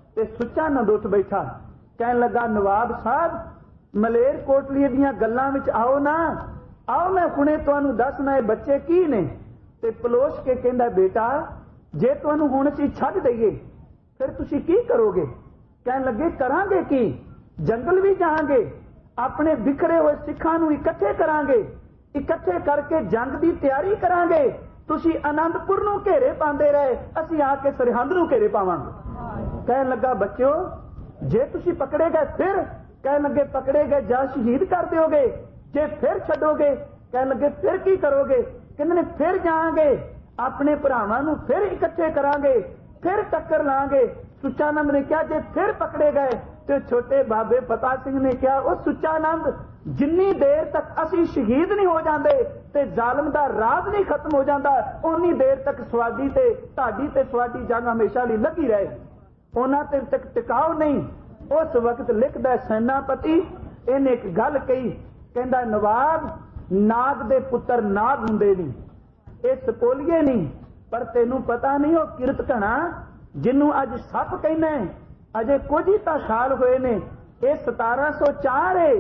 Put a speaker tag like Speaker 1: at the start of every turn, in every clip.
Speaker 1: ते सुच्चा नंद उठ बैठा, कहन लगा नवाब साहब मलेर कोटली दियां गल्लां विच आओ ना, आओ मैं हुणे तुहानू दसना ये बच्चे की ने। ते पलोस के कहंदा बेटा जे तुहानू हुण असीं छड्ड दईए फिर तुसीं की करोगे? कहन लगे करांगे की, जंगल भी जाएंगे, अपने बिखरे हुए सिखां नू इकट्ठे करांगे, इकट्ठे करके जंग की तैयारी करांगे। तुसीं आनंदपुर नू घेरे पांदे रहे, असीं आके सरहंद नू घेरे पावांगे। कहन लगा बच्चों जे तुसीं पकड़े गए फिर? कहन लगे पकड़े गए जा शहीद कर दोगे, जे फिर छड्डोगे? कहन लगे फिर की करोगे? कहंदे ने फिर जाएंगे, अपने भरावां नू फिर इकट्ठे करांगे, फिर टक्कर लांगे। सुच्चानंद ने कहा जे फिर पकड़े गए तो छोटे बाबे फता सिंह ने कहा ओ सुच्चानंद जिन्नी देर तक असी शहीद नहीं हो जाते ते जालम दा राज नहीं खत्म हो जाता उन्नी देर तक स्वादी ते ताड़ी ते स्वादी जंग हमेशा लिए लगी रहे, उन्हां ते तक टिकाओ नहीं। उस वक्त लिखदा सेनापति इन्हें एक गल कही, कहंदा नवाब नाग दे पुत्र नाग हुंदे नहीं, ये सपोलिए नहीं, पर तेनू पता नहीं वो किरत घना जिन्नू अज सप कहना अजे कुछ ही तो साल हुए ने, ये 1704 है,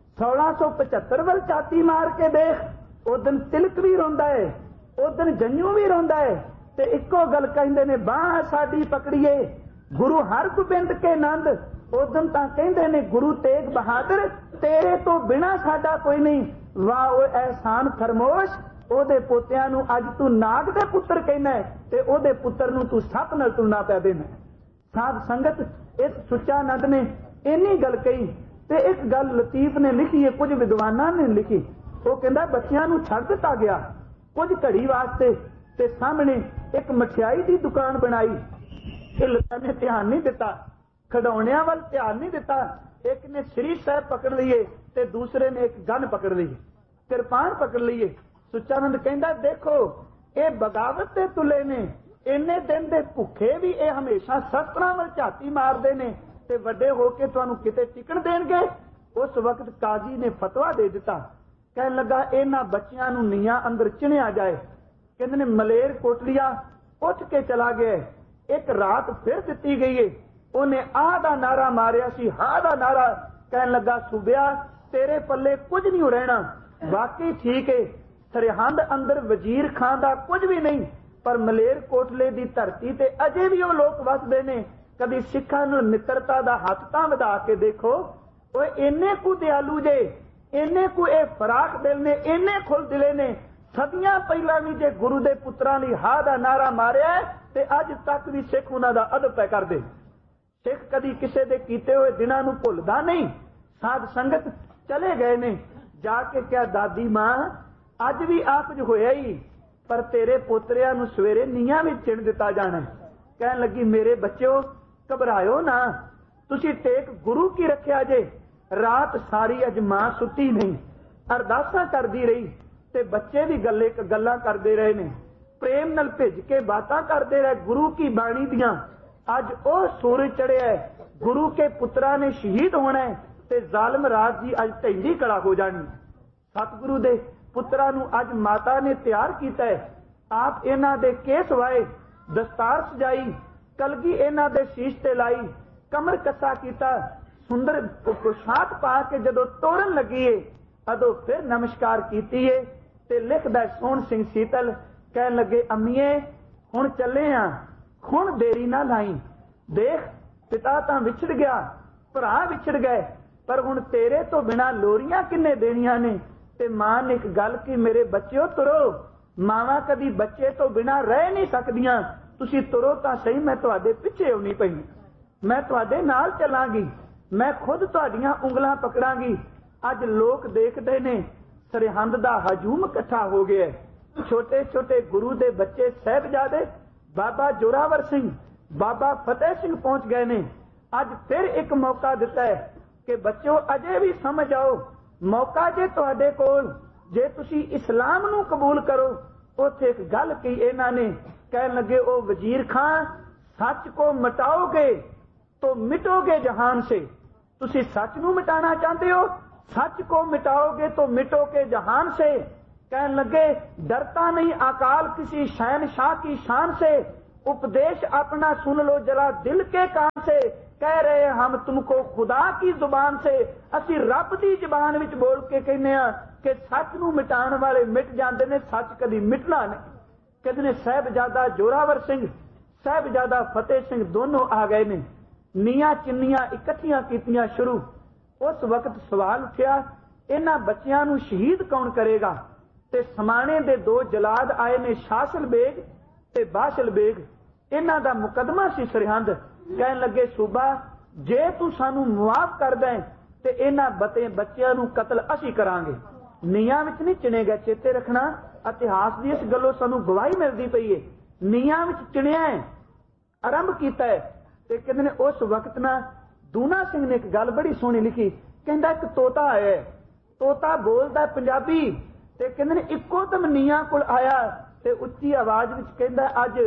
Speaker 1: 1675 वाल छाती मार के देख, उस दिन तिलक भी रोंदा है, उस दिन जंजू भी रोंदा है, ते इको गल कहंदे ने बांह साडी पकड़िए गुरु हरगोबिंद के नंद। उस दिन तां कहंदे ने गुरु तेग बहादुर तेरे तो बिना साडा कोई नहीं, वाह ओ एहसान फरमोश ओदे पोतियां नू अज तू नाग दे पुत्र कहना है ते ओदे पुत्र नू तू सप नाल तुलना पै देना। साध संगत इस सुच्चानंद ने इन्नी गल कही ते एक गल लतीफ ने लिखी है, कुछ विद्वानां ने लिखी। वो कहंदा बच्चियां नू छड्ड दिता गया कुछ घड़ी वास्ते ते सामने एक मठियाई की दुकान बनाई, हिलता ने ध्यान नहीं दिता, खिडौणियां वाल ध्यान नहीं दिता, एक ने श्री साहब पकड़ लिए ते दूसरे ने एक गन पकड़ ली, किरपान पकड़ लिए। सुच्चानंद कहंदा देखो ये बगावत दे तुले ने, इन्ने दिन दे भुखे भी ये हमेशा शस्त्रां वाल झाती मारदे ने ते वड्डे होके तुहानू किते टिकण देणगे। उस वक्त काजी ने फतवा दे दिता, कहन लगा इन्हां बच्चियां नू नीआं अंदर चिणिया जाए। कहंदे ने मलेर कोटलिया उठ के चला गया, एक रात फिर दिती गई है, उन्हें आह दा नारा मारिया सी, हा दा नारा, कहन लगा सूबिया तेरे पल्ले कुछ नहीं रहना, वाकई ठीक है सरहंद अंदर वजीर खान दा कुछ भी नहीं, पर मलेर कोटले दी धरती ते अजे भी वो लोग वसदे ने। कभी सिखां नूं मित्रता दा हथ तां वधा के देखो, ओए इन्ने कु दयालु जे, इन्ने कु ए फराख दिल ने, इन्ने खुल दिले ने, सदियां पहला भी जे गुरु दे पुत्रां लई हा दा नारा मारिया ते अज तक भी सिख उन्हां दा अदब पै करदे। सिख कदी किसे दे कीते हुए दिनां नूं भुलदा नहीं। साध संगत चले गए ने, जाके क्या दादी मां अज भी आ कुछ होया ही, पर तेरे पोतरियां नूं सवेरे नीआं विच चिण दिता जाना। कहन लगी मेरे बच्चों घबराओ ना, तुसी टेक गुरु की रखिया जे। रात सारी अज मां सुती नहीं, अरदासां करदी रही ते बच्चे भी गल्लां करदे रहे ने, प्रेम नाल भिज के बातां करदे रहे गुरु की बाणी दियां। अज ओ सूरज चढ़िया है, गुरु के पुत्रा ने शहीद होना है ते जालिम राज जी अज ढैंदी कड़ा हो जानी। सतगुरु दे पुत्रा नूं अज माता ने तैयार कीता है, आप इन्हां दे केस वाए, दस्तार सजाई, कलगी इन्हां दे शीश ते लाई, कमर कसा कीता, सुंदर पोशाक पा के जदों तोड़न लगी है अदों फिर नमस्कार कीती है ते लिखदा सोहण सिंह सीतल कहन लगे अम्मीए हुण चले आ, हुण देरी ना लाई, देख पिता तां विछड़ गया, भरा विछड़ गए, पर हुण तेरे तो बिना लोरियां किन्ने देनियां ने। ते मां ने एक गल की मेरे बच्चों तुरो, मावां कदी बच्चे तो बिना रह नहीं सकदियां, तुसी तुरो तां सही, मैं तुहाडे पिछे आउणी पई, मैं तुहाडे नाल चलांगी, मैं खुद तुहाडीआं उंगलां पकड़ांगी। अज लोग देखदे ने सरहंद दा हजूम इकट्ठा हो गया है, छोटे छोटे गुरु दे बच्चे साहिबजादे बाबा जोरावर सिंह, बाबा फतेह सिंह पहुंच गए ने। अज फिर एक मौका दिता है कि बच्चों अजे भी समझ आओ, मौका जे तुहाडे कोल, जे तुसी इस्लाम नूं कबूल करो। उत्थे एक गल कही इन्हां ने, कहन लगे ओ वजीर खां सच को मिटाओगे तो मिटोगे जहान से, तुसी सच नूं मिटाना चाहते हो, सच को मिटाओगे तो मिटोगे जहान से। कहन लगे डरता नहीं अकाल किसी शहनशाह की शान से, उपदेश अपना सुन लो जरा दिल के कान से, कह रहे हम तुमको खुदा की जुबान से। असी रब की जुबान विच बोल के कहने कि सच नूं मिटाण वाले मिट जाते ने, सच कदी मिटना नहीं। कहते ने साहिबजादा जोरावर सिंह, साहिबजादा फतेह सिंह दोनों आ गए ने। नीयां चिन्नियां इकट्ठियां कीतियां शुरू। उस वक्त सवाल उठिया, इन्हां बच्चियां नूं शहीद कौन करेगा? ते समाणे दे दो जलाद आए ने, शासल बेग ते बाशल बेग। इन्हां दा मुकदमा सी सरहंद। कहन लगे सूबा जे तू सानू मुआफ कर दे ते इन्हां बच्चियां नूं कतल असी करांगे। नीयां विच नहीं चिणे गए, चेते रखना इतिहास दी इस गल्लों सानू गवाही मिलदी पई है। नीयां विच चिणिया है, आरंभ कीता है। ते कहंदे ने उस वक्त ना दूना सिंह ने एक गल बड़ी सोहनी लिखी, कहंदा एक तोता आया, तोता बोलदा पंजाबी ते कहंदे ने इक्को दम नीयां कोल आया ते उच्ची आवाज विच कहंदा अज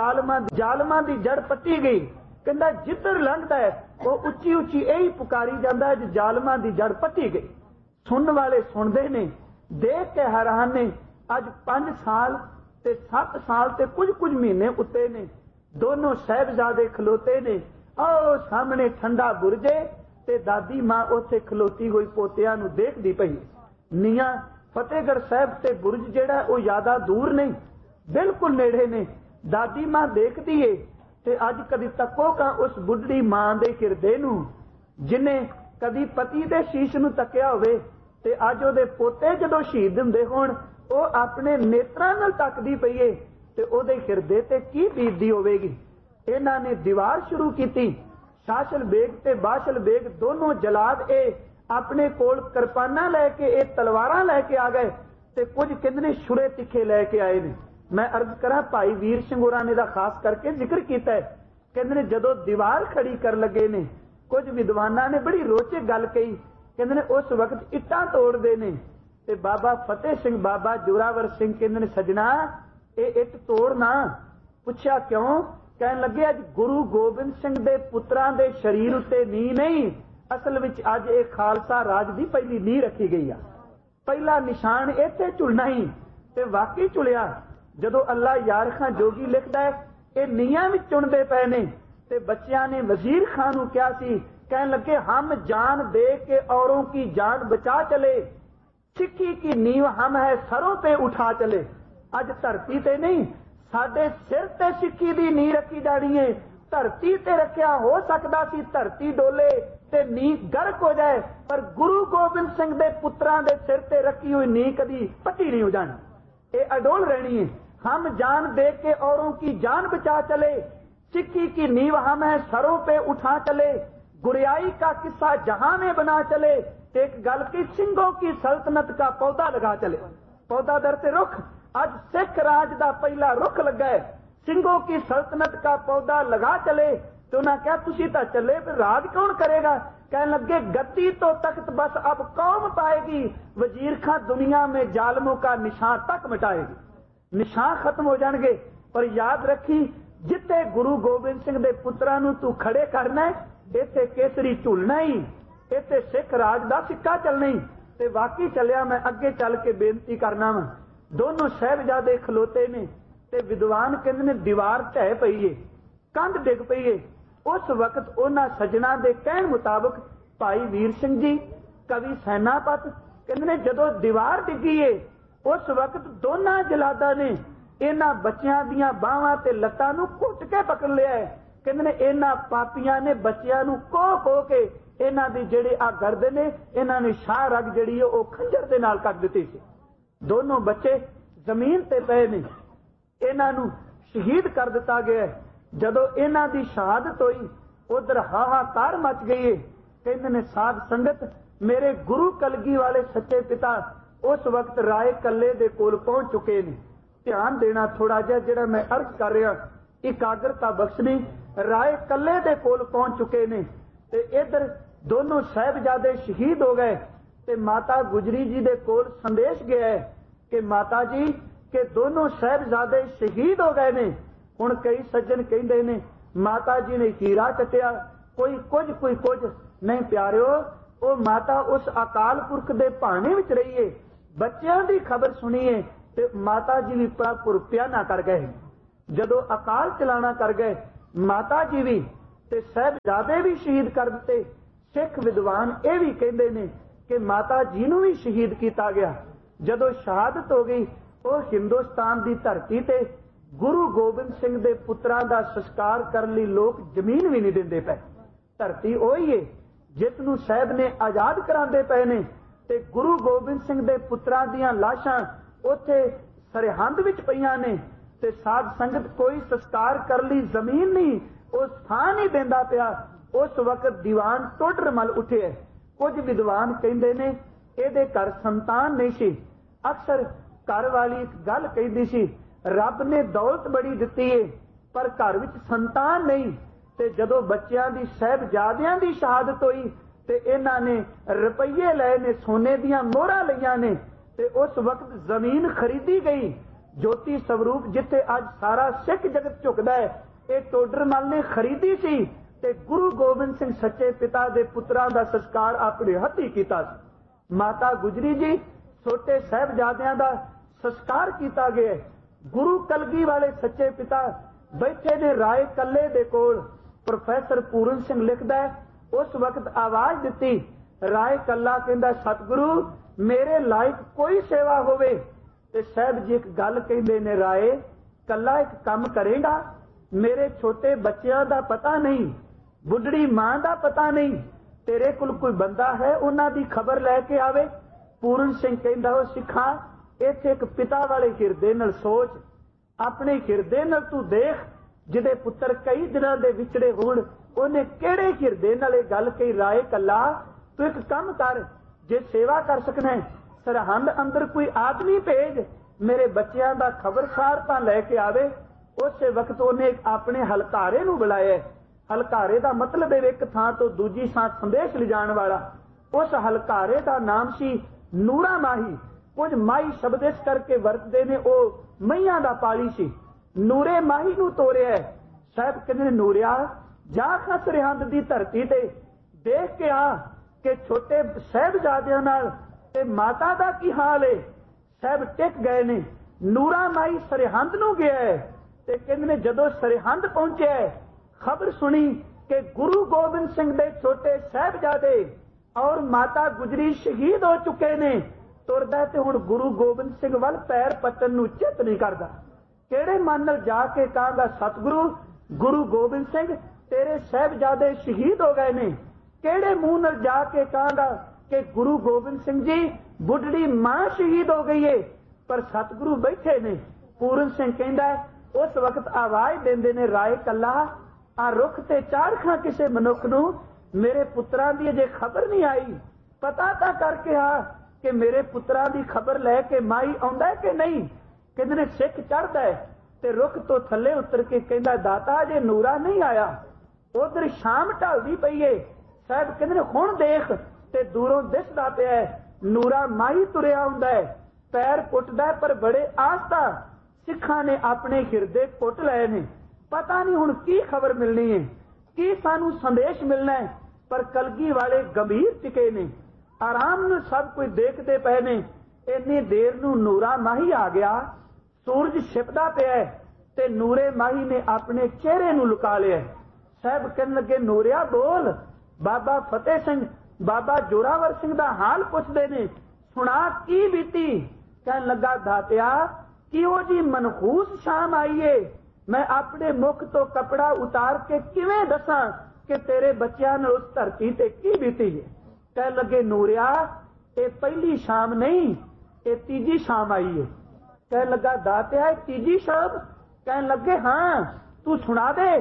Speaker 1: जालमां दी जड़ पट्टी गई। कहंदा जिधर लंघदा है वो उच्ची उच्ची यही पुकारी जांदा अज जालमां दी जड़ पट्टी गई। सुनने वाले सुनते ने, देख के हैरान ने। अज 5 साल ते 7 साल ते कुछ महीने उत्ते ने। दोनों साहिबजादे खलोते ने। आओ सामने ठंडा बुरजे ते दादी मां उत्थे खलोती हुई पोतियां नूं देखदी पई। नीयां फतेहगढ़ साहब ते बुरज जेड़ा वो ज्यादा दूर नहीं, बिल्कुल नेड़े ने। दादी मां देखदी है ते अज कदी तको का उस बुढ़ड़ी मां दे हिरदे नूं जिन्हें कदी पति दे शीश नूं तकिया होवे ते अज ओदे पोते जदों शहीद हुंदे होण वो अपने नेत्रां नाल तकदी पई है ते ओदे हिरदे ते की बीतदी होवेगी। इन्हां ने दीवार शुरू कीती। शासल बेग ते बाशल बेग दोनों जलाद ए अपने कोल किरपाना लैके ए तलवारां लैके आ गए ते कुछ कहंदे ने छुरे तिखे लैके आए ने। मैं अर्ज करा भाई वीर सिंह होरां ने दा खास करके जिक्र कीता है। कहंदे ने जदों दीवार खड़ी कर लगे ने, कुछ विद्वानां ने बड़ी रोचक गल कही। कहंदे ने उस वक्त इट्टां तोड़दे ने ते बाबा फतेह सिंह बाबा जोरावर सिंह कहंदे ने सजना ये इट तोड़ ना। पुछया क्यों? कहन लगे अज गुरु गोबिंद सिंह दे पुत्रां दे शरीर उत्ते नींह नहीं, असल विच अज ये खालसा राज दी पहली नींह रखी गई आ। पहला निशान इत्थे झुलना ही ते वाकई झुलिया। जदों अल्लाह यार खां जोगी लिखदा है ये नीहां विच चुनदे पए ने ते बच्चियां ने वजीर खां नूं कहा सी, कहन लगे हम जान दे के औरों की जान बचा चले, सिक्खी की नींव हम है सरों पे उठा चले। अज धरती ते नहीं साडे सिर ते सिक्खी दी नींह रखी जानी है। धरती ते रखिया हो सकदा सी धरती डोले ते नींह गर्क हो जाए, पर गुरु गोबिंद सिंह दे पुत्रां दे सिर ते रखी हुई नींह कदी पट्टी नहीं हो जानी, ये अडोल रहनी है। हम जान दे के औरों की जान बचा चले, सिक्खी की नींव हम है सरों पे उठा चले, गुरियाई का किस्सा जहां में बना चले। एक गल की सिंहों की सल्तनत का पौधा लगा चले। पौधा दर से रुख, आज सिख राज का पहला रुख लगा है। सिंहों की सल्तनत का पौधा लगा चले तो उन्हें क्या तुसी तो चले फिर राज कौन करेगा? कहने लगे गद्दी तो तख्त बस अब कौम पाएगी, वजीर खां दुनिया में जालमों का निशान तक मिटाएगी। निशान खत्म हो जाएंगे, पर याद रखी जिथे गुरु गोबिंद सिंह दे पुत्रां नूं तू खड़े करना है, इत्थे केसरी झूलना ही, इत्थे सिख राज दा सिक्का चलना ही। ते वाकई चलिया। मैं अगे चल के बेनती करना वा। दोनों साहिबजादे खलोते ने ते विद्वान कहंदे ने दीवार ढह पई है, कंध डिग पई है। उस वक्त उन्हां सजना दे कहण मुताबक भाई वीर सिंह जी कवि सैनापत कहंदे ने जदों दीवार डिगी है उस वक्त दोनों जलादा ने इन्हां बच्चियां दीयां बाहां ते लत्तां नूं घुट के पकड़ लिया है। कहंदे ने इन्हां पापियां ने बच्चियां नूं कोह के इन्हां दी जिहड़ी आ गर्दन ने इन्हां ने शाह रग जिहड़ी है ओह खंजर दे नाल कट दित्ती सी। दोनों बच्चे जमीन ते पए ने, इन्हां नूं शहीद कर दिता गया है। जदों इन्हां दी शहादत हुई उधर हाहाकार मच गई है। कहंदे ने साध संगत मेरे गुरु कलगी वाले सच्चे पिता उस वक्त राय कल्ले दे कोल पहुंच चुके ने। ध्यान देना थोड़ा जिहा जिहड़ा मैं अर्ज कर रहा, एकाग्रता बख्शनी। राय कल्ले दे कोल पहुंच चुके ने ते इधर दोनों साहिबजादे शहीद हो गए ते माता गुजरी जी दे कोल संदेश गया है कि माता जी के दोनों साहिबजादे शहीद हो गए ने। हुण कई सज्जन कहंदे ने माता जी ने हीरा चटिया, कोई कुछ नहीं प्यारिओ, ओ माता उस अकाल पुरख दे भाने विच रही है। बच्चियां दी खबर सुनीए ते माता जी भी पुरपिया ना कर गए। ਜਦੋਂ ਅਕਾਲ ਚਲਾਣਾ ਕਰ ਗਏ, ਮਾਤਾ ਜੀ ਵੀ ਤੇ ਸਾਹਿਬਜ਼ਾਦੇ ਵੀ ਸ਼ਹੀਦ ਕਰ ਦਿੱਤੇ। ਸਿੱਖ ਵਿਦਵਾਨ ਇਹ ਵੀ ਕਹਿੰਦੇ ਨੇ ਕਿ ਮਾਤਾ ਜੀ ਨੂੰ ਵੀ ਸ਼ਹੀਦ ਕੀਤਾ ਗਿਆ। ਜਦੋਂ ਸ਼ਹਾਦਤ ਹੋ ਗਈ, ਉਹ ਹਿੰਦੁਸਤਾਨ ਦੀ ਧਰਤੀ ਤੇ ਗੁਰੂ ਗੋਬਿੰਦ ਸਿੰਘ ਦੇ ਪੁੱਤਰਾਂ ਦਾ ਸੰਸਕਾਰ ਕਰਨ ਲਈ ਲੋਕ ਜ਼ਮੀਨ ਵੀ ਨਹੀਂ ਦਿੰਦੇ ਪਏ। ਧਰਤੀ ਉਹੀ ਹੈ ਜਿਸ ਨੂੰ ਸਾਹਿਬ ਨੇ ਆਜ਼ਾਦ ਕਰਾਉਂਦੇ ਪਏ ਨੇ, ਤੇ ਗੁਰੂ ਗੋਬਿੰਦ ਸਿੰਘ ਦੇ ਪੁੱਤਰਾਂ ਦੀਆਂ ਲਾਸ਼ਾਂ ਉੱਥੇ ਸਰਹੰਦ ਵਿੱਚ ਪਈਆਂ ਨੇ, ਤੇ ਸਾਧ ਸੰਗਤ ਕੋਈ ਸੰਸਕਾਰ ਕਰਨ ਲਈ ਜ਼ਮੀਨ ਨਹੀਂ, ਉਹ ਥਾਂ ਨਹੀਂ ਦਿੰਦਾ ਪਿਆ। ਉਸ ਵਕਤ ਦੀਵਾਨ ਟੋਡਰਮਲ ਉੱਠੇ। ਕੁਝ ਵਿਦਵਾਨ ਕਹਿੰਦੇ ਨੇ ਇਹਦੇ ਘਰ ਸੰਤਾਨ ਨਹੀਂ ਸੀ। ਅਕਸਰ ਘਰ ਵਾਲੀ ਇੱਕ ਗੱਲ ਕਹਿੰਦੀ ਸੀ, ਰੱਬ ਨੇ ਦੌਲਤ ਬੜੀ ਦਿੱਤੀ ਏ ਪਰ ਘਰ ਵਿੱਚ ਸੰਤਾਨ ਨਹੀਂ। ਤੇ ਜਦੋਂ ਬੱਚਿਆਂ ਦੀ ਸਾਹਿਬਜ਼ਾਦਿਆਂ ਦੀ ਸ਼ਹਾਦਤ ਹੋਈ ਤੇ ਇਹਨਾਂ ਨੇ ਰੁਪਈਏ ਲਏ ਨੇ, ਸੋਨੇ ਦੀਆਂ ਮੋਹਰਾਂ ਲਈਆਂ ਨੇ, ਤੇ ਉਸ ਵਕਤ ਜ਼ਮੀਨ ਖਰੀਦੀ ਗਈ। ਜੋਤੀ ਸਰੂਪ ਜਿੱਥੇ ਅੱਜ ਸਾਰਾ ਸਿੱਖ ਜਗਤ ਝੁਕਦਾ ਹੈ, ਇਹ ਟੋਡਰਮਲ ਨੇ ਖਰੀਦੀ ਸੀ। ਤੇ ਗੁਰੂ ਗੋਬਿੰਦ ਸਿੰਘ ਸੱਚੇ ਪਿਤਾ ਦੇ ਪੁੱਤਰਾਂ ਦਾ ਸੰਸਕਾਰ ਆਪਣੇ ਹੱਥੀਂ ਕੀਤਾ ਸੀ। ਮਾਤਾ ਗੁਜਰੀ ਜੀ ਛੋਟੇ ਸਾਹਿਬਜ਼ਾਦਿਆਂ ਦਾ ਸੰਸਕਾਰ ਕੀਤਾ ਗਿਆ। ਗੁਰੂ ਕਲਗੀ ਵਾਲੇ ਸੱਚੇ ਪਿਤਾ ਬੈਠੇ ਨੇ ਰਾਏ ਕੱਲੇ ਦੇ ਕੋਲ। ਪ੍ਰੋਫੈਸਰ ਪੂਰਨ ਸਿੰਘ ਲਿਖਦਾ ਹੈ, ਉਸ ਵਕਤ ਆਵਾਜ਼ ਦਿੱਤੀ। ਰਾਏ ਕੱਲਾ ਕਹਿੰਦਾ, ਸਤਿਗੁਰੂ ਮੇਰੇ ਲਾਇਕ ਕੋਈ ਸੇਵਾ ਹੋਵੇ। ਤੇ ਸਾਹਿਬ ਜੀ ਇੱਕ ਗੱਲ ਕਹਿੰਦੇ ਨੇ, ਰਾਏ ਕੱਲਾ ਇੱਕ ਕੰਮ ਕਰੇਗਾ, ਮੇਰੇ ਛੋਟੇ ਬੱਚਿਆਂ ਦਾ ਪਤਾ ਨਹੀਂ, ਬੁੱਢੜੀ ਮਾਂ ਦਾ ਪਤਾ ਨਹੀਂ, ਤੇਰੇ ਕੋਲ ਕੋਈ ਬੰਦਾ ਹੈ ਉਹਨਾਂ ਦੀ ਖਬਰ ਲੈ ਕੇ ਆਵੇ। ਪੂਰਨ ਸਿੰਘ ਕਹਿੰਦਾ, ਉਹ ਸਿੱਖਾਂ ਇੱਥੇ ਇੱਕ ਪਿਤਾ ਵਾਲੇ ਹਿਰਦੇ ਨਾਲ ਸੋਚ, ਆਪਣੇ ਹਿਰਦੇ ਨਾਲ ਤੂੰ ਦੇਖ, ਜਿਹਦੇ ਪੁੱਤਰ ਕਈ ਦਿਨਾਂ ਦੇ ਵਿਛੜੇ ਹੋਣ, ਉਹਨੇ ਕਿਹੜੇ ਹਿਰਦੇ ਨਾਲ ਇਹ ਗੱਲ ਕਹੀ। ਰਾਏ ਕੱਲਾ ਤੂੰ ਇੱਕ ਕੰਮ ਕਰ, ਜੇ ਸੇਵਾ ਕਰ ਸਕਣਾ ਸਰਹੰਦ ਅੰਦਰ ਕੋਈ ਆਦਮੀ ਭੇਜ, ਮੇਰੇ ਬੱਚਿਆਂ ਦਾ ਖਬਰਸਾਰ ਤਾਂ ਲੈ ਕੇ ਆਵੇ। ਉਸੇ ਵਕਤ ਉਹਨੇ ਆਪਣੇ ਹਲਕਾਰੇ ਨੂੰ ਬੁਲਾਇਆ। ਹਲਕਾਰੇ ਦਾ ਮਤਲਬ ਹੈ ਇੱਕ ਥਾਂ ਤੋਂ ਦੂਜੀ ਥਾਂ ਸੰਦੇਸ਼ ਲਿਜਾਣ ਵਾਲਾ। ਉਸ ਹਲਕਾਰੇ ਦਾ ਨਾਮ ਸੀ ਨੂਰਾ ਮਾਹੀ। ਕੁਝ ਮਾਈ ਸ਼ਬਦ ਇਸ ਕਰਕੇ ਵਰਤਦੇ ਨੇ, ਉਹ ਮਈਆਂ ਦਾ ਪਾਲੀ ਸੀ। ਨੂਰੇ ਮਾਹੀ ਨੂੰ ਤੋਰਿਆ। ਸਾਹਿਬ ਕਹਿੰਦੇ, ਨੂਰਿਆ ਜਾ ਖਾਂ ਸਰਹੰਦ ਦੀ ਧਰਤੀ ਤੇ ਦੇਖ ਕੇ ਆ ਕਿ ਛੋਟੇ ਸਾਹਿਬਜ਼ਾਦਿਆਂ ਨਾਲ ਤੇ ਮਾਤਾ ਦਾ ਕੀ ਹਾਲ ਹੈ। ਸਾਹਿਬ ਟਿਕ ਗਏ ਨੇ। ਨੂਰਾ ਮਾਈ ਸਰਹੰਦ ਨੂੰ ਗਿਆ ਤੇ ਕਹਿੰਦੇ ਨੇ ਜਦੋਂ ਸਰਹੰਦ ਪਹੁੰਚਿਆ, ਖਬਰ ਸੁਣੀ ਕਿ ਗੁਰੂ ਗੋਬਿੰਦ ਸਿੰਘ ਦੇ ਛੋਟੇ ਸਾਹਿਬਜ਼ਾਦੇ ਔਰ ਮਾਤਾ ਗੁਜਰੀ ਸ਼ਹੀਦ ਹੋ ਚੁੱਕੇ ਨੇ। ਤੁਰਦਾ ਤੇ ਹੁਣ ਗੁਰੂ ਗੋਬਿੰਦ ਸਿੰਘ ਵੱਲ ਪੈਰ ਪੱਟਣ ਨੂੰ ਚਿੱਤ ਨਹੀਂ ਕਰਦਾ। ਕਿਹੜੇ ਮਨ ਨਾਲ ਜਾ ਕੇ ਕਹਾਂਗਾ, ਸਤਿਗੁਰੂ ਗੁਰੂ ਗੋਬਿੰਦ ਸਿੰਘ ਤੇਰੇ ਸਾਹਿਬਜ਼ਾਦੇ ਸ਼ਹੀਦ ਹੋ ਗਏ ਨੇ। ਕਿਹੜੇ ਮੂੰਹ ਨਾਲ ਜਾ ਕੇ ਕਹਾਂਗਾ ਕਿ ਗੁਰੂ ਗੋਬਿੰਦ ਸਿੰਘ ਜੀ ਬੁੱਢੜੀ ਮਾਂ ਸ਼ਹੀਦ ਹੋ ਗਈ ਏ। ਪਰ ਸਤਿਗੁਰੂ ਬੈਠੇ ਨੇ। ਪੂਰਨ ਸਿੰਘ ਕਹਿੰਦਾ, ਉਸ ਵਕਤ ਆਵਾਜ਼ ਦਿੰਦੇ ਨੇ, ਰਾਏ ਕੱਲਾ ਆ ਰੁੱਖ ਤੇ ਚਾੜਖਾਂ ਕਿਸੇ ਮਨੁੱਖ ਨੂੰ ਮੇਰੇ ਪੁੱਤਰਾਂ ਦੀ ਅਜੇ ਖਬਰ ਨਹੀਂ ਆਈ, ਪਤਾ ਤਾਂ ਕਰਕੇ ਆ ਕਿ ਮੇਰੇ ਪੁੱਤਰਾਂ ਦੀ ਖਬਰ ਲੈ ਕੇ ਮਾਈ ਆਉਂਦਾ ਕਿ ਨਹੀਂ। ਕਹਿੰਦੇ ਨੇ ਸਿੱਖ ਚੜਦਾ ਤੇ ਰੁੱਖ ਤੋਂ ਥੱਲੇ ਉਤਰ ਕੇ ਕਹਿੰਦਾ, ਦਾਤਾ ਜੇ ਨੂਰਾ ਨਹੀਂ ਆਇਆ। ਉਧਰ ਸ਼ਾਮ ਢਲਦੀ ਪਈ ਏ। ਸਾਹਿਬ ਕਹਿੰਦੇ ਨੇ ਹੁਣ ਦੇਖ, ਤੇ ਦੂਰੋਂ ਦਿਸਦਾ ਪਿਆ ਨੂਰਾ ਮਾਈ ਤੁਰਿਆ ਹੁੰਦਾ ਹੈ, ਪੈਰ ਪੁੱਟਦਾ, ਪਰ ਬੜੇ ਆਸਤਾ ਸਿੱਖਾਂ ਨੇ ਆਪਣੇ ਹਿਰਦੇ ਪੁੱਟ ਲਏ ਨੇ। ਪਤਾ ਨਹੀਂ ਹੁਣ ਕੀ ਖਬਰ ਮਿਲਣੀ ਹੈ, ਕੀ ਸਾਨੂੰ ਸੰਦੇਸ਼ ਮਿਲਣਾ ਹੈ। ਪਰ ਕਲਗੀ ਵਾਲੇ ਗੰਭੀਰ ਟਿਕੇ ਨੇ, ਆਰਾਮ ਨਾਲ ਸਭ ਕੁਝ ਦੇਖਦੇ ਪਏ ਨੇ। ਇੰਨੀ ਦੇਰ ਨੂੰ ਨੂਰਾ ਮਾਹੀ ਆ ਗਿਆ। ਸੂਰਜ ਛਿਪਦਾ ਪਿਆ ਤੇ ਨੂਰੇ ਮਾਹੀ ਨੇ ਆਪਣੇ ਚਿਹਰੇ ਨੂੰ ਲੁਕਾ ਲਿਆ। ਸਾਹਿਬ ਕਹਿਣ ਲੱਗੇ, ਨੂਰਿਆ ਬੋਲ। ਬਾਬਾ ਫਤਿਹ ਸਿੰਘ, ਬਾਬਾ ਜੋਰਾਵਰ ਸਿੰਘ ਦਾ ਹਾਲ ਪੁੱਛਦੇ ਨੇ, ਸੁਣਾ ਕੀ ਬੀਤੀ। ਕਹਿਣ ਲੱਗਾ, ਦਾਤਿਆ ਕਿਉਂ ਜੀ ਮਨਹੂਸ ਸ਼ਾਮ ਆਈ ਏ। ਮੈਂ ਆਪਣੇ ਮੁਖ ਤੋਂ ਕਪੜਾ ਉਤਾਰ ਕੇ ਕਿਵੇਂ ਦੱਸਾਂ ਕਿ ਤੇਰੇ ਬੱਚਿਆਂ ਨਾਲ ਉਸ ਧਰਤੀ ਤੇ ਕੀ ਬੀਤੀ ਹੈ। ਕਹਿਣ ਲੱਗੇ, ਨੂਰਿਆ ਇਹ ਪਹਿਲੀ ਸ਼ਾਮ ਨਹੀਂ, ਇਹ ਤੀਜੀ ਸ਼ਾਮ ਆਈ ਹੈ। ਕਹਿਣ ਲੱਗਾ, ਦਾਤਿਆ ਤੀਜੀ ਸ਼ਾਮ। ਕਹਿਣ ਲੱਗੇ, ਹਾਂ ਤੂੰ ਸੁਣਾ ਦੇ।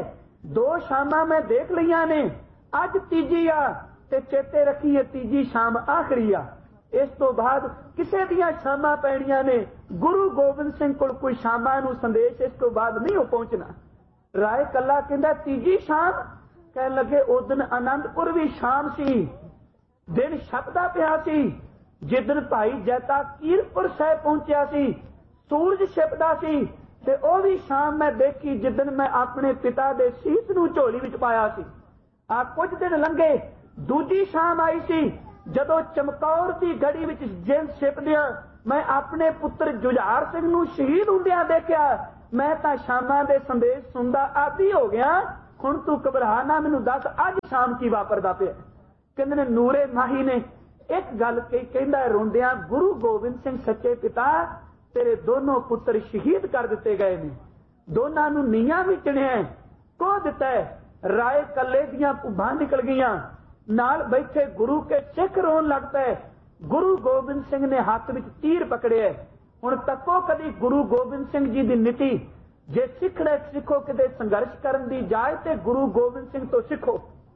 Speaker 1: 2 ਸ਼ਾਮਾਂ ਮੈਂ ਦੇਖ ਲਈਆਂ ਨੇ, ਅੱਜ ਤੀਜੀ ਆ, ਤੇ ਚੇਤੇ ਰੱਖੀਏ ਤੀਜੀ ਸ਼ਾਮ ਆਖਰੀ ਆ। ਇਸ ਤੋਂ ਬਾਅਦ ਕਿਸੇ ਦੀਆਂ ਸ਼ਾਮਾਂ ਪੈਣੀਆਂ ਨੇ। ਗੁਰੂ ਗੋਬਿੰਦ ਸਿੰਘ ਕੋਲ ਕੋਈ ਸ਼ਾਮਾਂ ਨੂੰ ਸੰਦੇਸ਼ ਇਸ ਤੋਂ ਬਾਅਦ ਨਹੀਂ ਪਹੁੰਚਣਾ। ਰਾਏ ਕੱਲਾ ਕਹਿੰਦਾ, ਤੀਜੀ ਸ਼ਾਮ। ਕਹਿਣ ਲੱਗੇ, ਉਸ ਦਿਨ ਆਨੰਦਪੁਰ ਵੀ ਸ਼ਾਮ ਸੀ, ਦਿਨ ਛਪਦਾ ਪਿਆ ਸੀ। ਜਿੱਦਣ ਭਾਈ ਜੈਤਾ ਕੀਰਤਪੁਰ ਸਾਹਿਬ ਪਹੁੰਚਿਆ ਸੀ, ਸੂਰਜ ਛਿਪਦਾ ਸੀ, ਤੇ ਉਹ ਵੀ ਸ਼ਾਮ ਮੈਂ ਦੇਖੀ ਜਿੱਦਣ ਮੈਂ ਆਪਣੇ ਪਿਤਾ ਦੇ ਸੀਸ ਨੂੰ ਝੋਲੀ ਵਿੱਚ ਪਾਇਆ ਸੀ। ਆ ਕੁਝ ਦਿਨ ਲੰਘੇ, ਦੂਜੀ ਸ਼ਾਮ ਆਈ ਸੀ, ਜਦੋਂ ਚਮਕੌਰ ਦੀ ਗੜੀ ਵਿੱਚ ਜਿੰਦ ਛਿਪਦਿਆਂ ਮੈਂ ਆਪਣੇ ਪੁੱਤਰ ਜੁਝਾਰ ਸਿੰਘ ਨੂੰ ਸ਼ਹੀਦ ਹੁੰਦਿਆਂ ਦੇਖਿਆ। मैं तां शामां दे संदेश सुनदा आदी हो गया, हुण तू घबरा ना, मैनू दस अज शाम की वापरदा पिया। कहंदे ने नूरे माही ने एक गल कहंदा रोंदियां, गुरु गोबिंद सिंह सच्चे पिता तेरे दोनों पुत्र शहीद कर दिते गए ने, दोनों नूं नीआं विच चिणिआ को दिता है। राय कल्ले दियां भुब्बां निकल गईयां, नाल बैठे गुरु के सिख रोन लग पए। गुरु गोबिंद सिंह ने हाथ विच तीर पकड़िआ। हुण तको कदी गुरु गोबिंद सिंह जी दी नीति, जे सिखड़े सिखो किते संघर्ष करन दी जाए ते गुरु गोबिंद सिंह तो सिखो।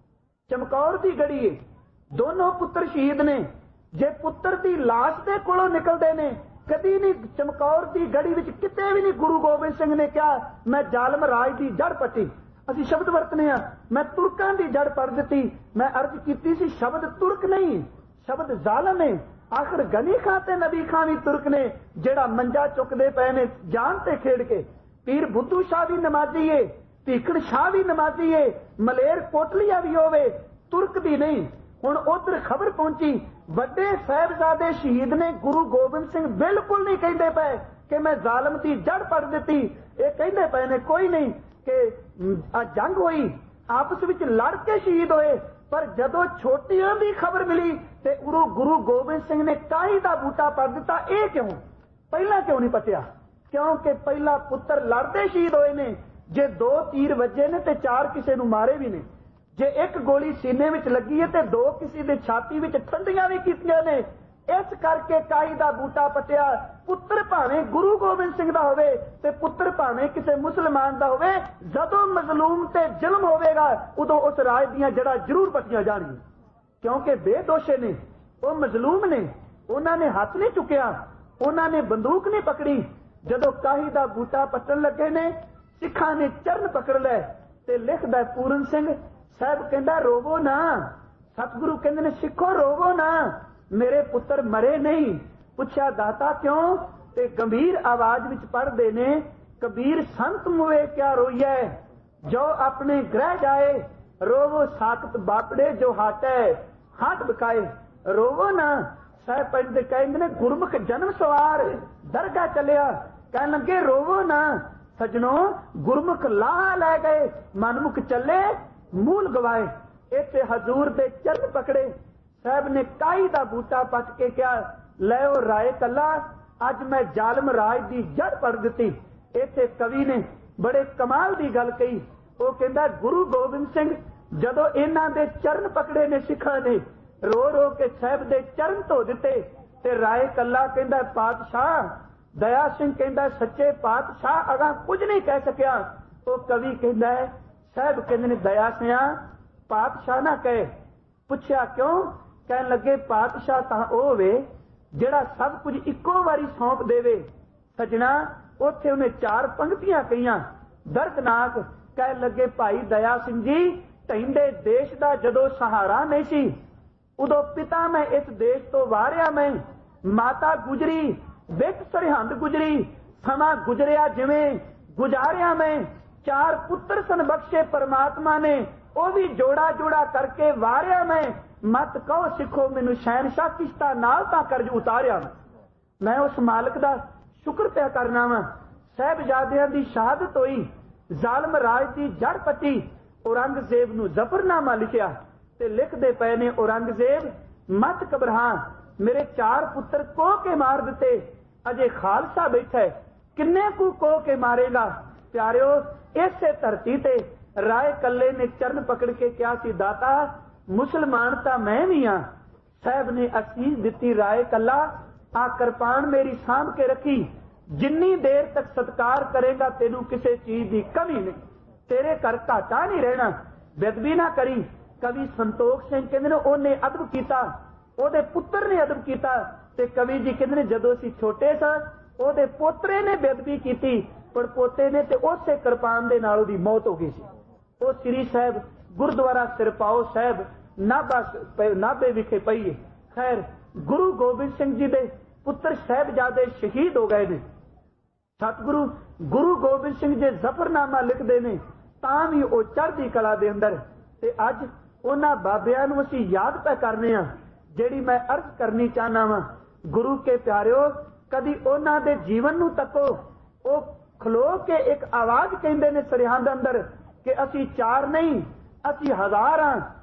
Speaker 1: चमकौर दी गड़ी है, दोनों पुत्र शहीद ने, जे पुत्र दी लाश दे कोलों निकलदे ने, कदी नहीं चमकौर दी गड़ी विच किते भी नहीं गुरु गोबिंद सिंह ने कहा मैं जालम राज दी जड़ पट्टी। ਅਸੀਂ शब्द वरतने आ, मैं तुरकां दी जड़ पड़ दी। मैं अर्ज की सी शब्द तुर्क नहीं, शब्द जालम है। आखिर गनी खां ते नबी खां भी तुर्क ने, जेड़ा मंजा चुकदे पए ने जान ते खेड़ के। पीर बुद्धू शाह भी नमाजी है, भीखड़ शाह भी नमाजी है, मलेर कोटलिया भी होवे, तुर्क दी नहीं। हुण उधर खबर पहुंची, वड्डे साहिबजादे शहीद ने, गुरु गोबिंद सिंह बिल्कुल नहीं कहते पे कि मैं जालम दी जड़ पड़ दी। ये कहते पे ने कोई नहीं कि जंग हुई, आपस विच लड़ के शहीद होए। पर जदों छोटियां दी खबर मिली ते गुरु गोबिंद सिंह ने काई दा बूटा पड़ दिता। ये क्यों? पहला क्यों नहीं पटिया? क्योंकि पहला पुत्र लड़ते शहीद होए ने। जे 2 तीर वजे ने ते 4 किसी नूं मारे भी ने, जे एक गोली सीने विच लगी है ते 2 किसी दे छाती विच ठंडियां भी कीतियां ने। इस करके काई दा बूटा पटिया। पुत्र भावें गुरु गोबिंद सिंह दा होवे ते पुत्र भावें किसी मुसलमान दा होवे, जदों मजलूम ते जुल्म होवेगा उदों उस राज दियां जड़ा जरूर पटियां जाणगियां। क्योंकि बेदोषे ने, वो मजलूम ने, उन्होंने हाथ नहीं चुकिया, उन्होंने बंदूक नहीं पकड़ी। जदों काही दा बूटा पट्टन लगे ने, सिखां ने चरण पकड़ लै ते लिखदा पूरन सिंह साहब कहंदा रोवो ना। सतगुरु कहंदे ने सिखो रोवो ना, मेरे पुत्र मरे नहीं। पुछया दाता क्यों? ते गंभीर आवाज विच पढ़दे ने, कबीर संत मुए क्या रोइए, जो अपने ग्रह जाए, रोवो साकत बापड़े जो हाटे हाथ बकाए। रोवो ना। साहब पढ़दे कहंदे ने गुरमुख जन्म सवार दरगाह चलिया, कह लगे रोवो ना सजनों, गुरमुख लाह लै गए, मनमुख चले मूल गवाए। इत्थे हजूर दे चरण पकड़े। साहब ने काई दा बूटा पट के क्या लैओ राय कला, अज मैं जालम राज दी जड़ पड़ दी। इत्थे कवि ने बड़े कमाल दी गल कही। वो कहंदा गुरु गोबिंद सिंह जदों इन्हां दे चरण पकड़े ने सिखां ने, रो रो के साहब दे चरण धो दिते। ते राय कला कहंदा पातशाह, दया सिंह कहंदा सच्चे पातशाह अगा कुछ नहीं कह सकिया। वो कवि कहंदा साहब कहंदे ने दया सिंह पातशाह ना कहे। पुछया क्यों? कहन लगे पातशाह तां ओ वे जेड़ा सब कुछ इक्को वारी सौंप देवे। सजना उत्थे उन्हें 4 पंक्तियां कहियां दर्दनाक। कहन लगे भाई दया सिंह जी, ढहिंदे देश दा जदों सहारा नहीं सी, उदों पिता मैं इस देश तो वारिया, मैं माता गुजरी विच सरहंद गुजरी, समा गुजरिया जिवें गुजारिया मैं। 4 पुत्र सन बख्शे परमात्मा ने, वो भी जोड़ा जोड़ा करके वारिया मैं। मत कहो सिखो मैनू शहनशाह किश्ता नाल तां कर्ज उतारिया। मैं उस मालिक दा शुक्र पिया करना वा। साहिबजादियां दी शहादत होई, जालम राज दी जड़ पट्टी। औरंगजेब नू जफरनामा लिखिया ते लिखदे पए ने, औरंगजेब मत घबरा, मेरे 4 पुत्र को के मार दिते, अजे खालसा बैठा है, किन्ने कू को के मारेगा। प्यारियो इसे धरती ते राय कल्ले ने चरण पकड़ के क्या सी दाता मुसलमान तां मैं भी हां। साहब ने असीस दिती राय कल्ला, आ कृपान मेरी सांभ के रखी, जिन्नी देर तक सत्कार करेगा तेनू किसी चीज की कमी नहीं, तेरे घर घाटा नहीं रहना, बेदबी ना करी। कवि संतोख सिंह कहंदे ने ओने अदब कीता, ओदे पुत्र ने अदब कीता। ते कवि जी कहंदे ने जदों असीं छोटे सां ओदे पोतरे ने बेदबी कीती, पर पोते ने ते उसे कृपान दे नाल ओदी मौत हो गई सी। ਉਹ ਸ੍ਰੀ ਸਾਹਿਬ ਗੁਰਦੁਆਰਾ ਸਿਰਪਾਓ ਸਾਹਿਬ ਨਾਭੇ ਵਿਖੇ ਪਈ ਹੈ। ਖੈਰ ਗੁਰੂ ਗੋਬਿੰਦ ਸਿੰਘ ਜੀ ਦੇ ਪੁੱਤਰ ਸਾਹਿਬਜ਼ਾਦੇ ਸ਼ਹੀਦ ਹੋ ਗਏ ਨੇ। ਸਤਿਗੁਰੂ ਗੁਰੂ ਗੋਬਿੰਦ ਸਿੰਘ ਜੀ ਜ਼ਫਰਨਾਮਾ ਲਿਖਦੇ ਨੇ ਤਾਂ ਵੀ ਉਹ ਚੜ੍ਹਦੀ ਕਲਾ ਦੇ ਅੰਦਰ। ਤੇ ਅੱਜ ਉਹਨਾਂ ਬਾਬਿਆਂ ਨੂੰ ਅਸੀਂ ਯਾਦ ਪੈ ਕਰਨੇ ਆ। ਜਿਹੜੀ ਮੈਂ ਅਰਜ਼ ਕਰਨੀ ਚਾਹਨਾ ਵਾਂ, ਗੁਰੂ ਕੇ ਪਿਆਰਿਓ, ਕਦੀ ਉਹਨਾਂ ਦੇ ਜੀਵਨ ਨੂੰ ਤੱਕੋ, ਉਹ खलो के एक आवाज कहते ने सरिया दे अंदर कि असी 4 नहीं असी 1000 हाँ